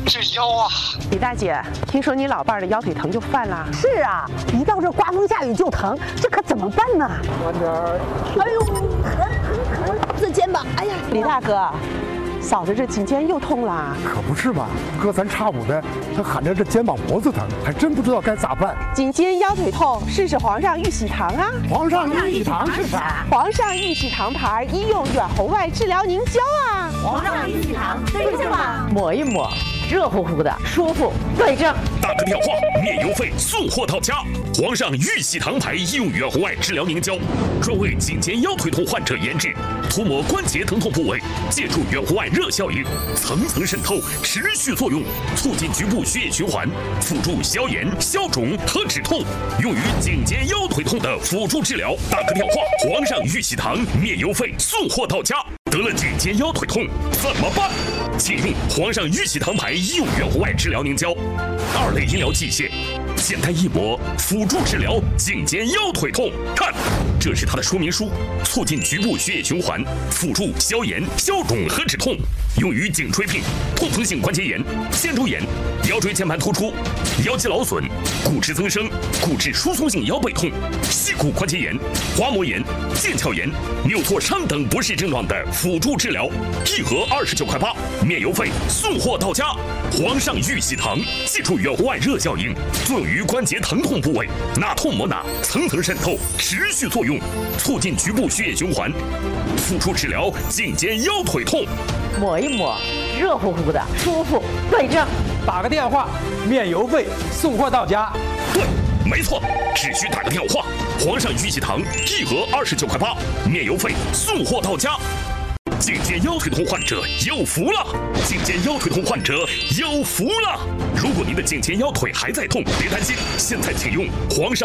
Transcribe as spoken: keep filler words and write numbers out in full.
这腰啊！ 李大姐，听说你老伴儿的腰腿疼就犯了？ 是啊，一到这刮风下雨就疼，这可怎么办呢？ 慢点儿。 哎呦，疼疼疼！这肩膀，哎呀， 李大哥，嫂子这颈肩又痛了。 可不是吧？隔三差五的，他喊着这肩膀脖子疼，还真不知道该咋办。 颈肩腰腿痛，试试皇上玉喜堂啊！ 皇上玉喜堂是啥？ 皇上玉喜堂牌医用远红外治疗凝胶啊！ 皇上玉喜堂对症吧？ 抹一抹，热乎乎的，舒服，对症。 打个电话，免邮费送货到家。皇上玉喜堂牌医用远红外治疗凝胶，专为颈肩腰腿痛患者研制，涂抹关节疼痛部位，借助远红外热效应，层层渗透，持续作用，促进局部血液循环，辅助消炎、消肿和止痛，用于颈肩腰腿痛的辅助治疗。打个电话，皇上玉喜堂免邮费送货到家。得了颈肩腰腿痛怎么办？请用皇上玉喜堂牌医用远红外治疗凝胶，二类医疗器械，简单一抹，辅助治疗颈肩腰腿痛。看，这是它的说明书，促进局部血液循环，辅助消炎、消肿和止痛，用于颈椎病、痛风性关节炎、肩周炎、腰椎间盘突出、腰肌劳损、骨质增生、骨质疏松性腰背痛、膝骨关节炎、滑膜炎、腱鞘炎、扭挫伤等不适症状的辅助治疗，一盒二十九块八，免邮费送货到家。皇上玉喜堂借助远红外热效应，作用于关节疼痛部位，哪痛抹哪，层层渗透，持续作用，促进局部血液循环，辅助治疗颈肩腰腿痛。 抹一抹，热乎乎的，舒服，对症。 打个电话，免邮费送货到家。 对，没错，只需打个电话。皇上玉喜堂一盒二十九块八，免邮费送货到家。颈肩腰腿痛患者有福了！颈肩腰腿痛患者有福了！如果您的颈肩腰腿还在痛，别担心，现在请用皇上